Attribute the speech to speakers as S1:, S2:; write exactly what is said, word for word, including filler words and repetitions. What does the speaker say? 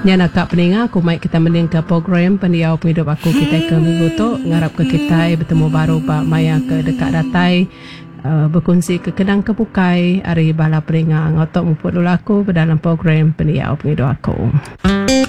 S1: Nya nak kak peninga aku mai kita mending ke program pendiau hidup aku kita ke minggu tu ngarap ke kita bertemu baru pak maya ke dekat datai uh, berkongsi ke kedang kepukai hari bala peninga ngotok muput dulu aku dalam program pendiau hidup aku.